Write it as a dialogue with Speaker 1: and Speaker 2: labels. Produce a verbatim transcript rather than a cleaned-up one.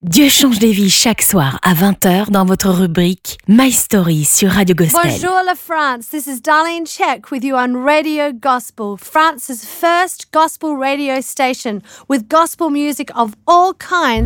Speaker 1: Dieu change des vies chaque soir à vingt heures dans votre rubrique My Story sur Radio Gospel.
Speaker 2: Bonjour la France, this is Darlene Check with you on Radio Gospel, France's first gospel radio station with gospel music of all kinds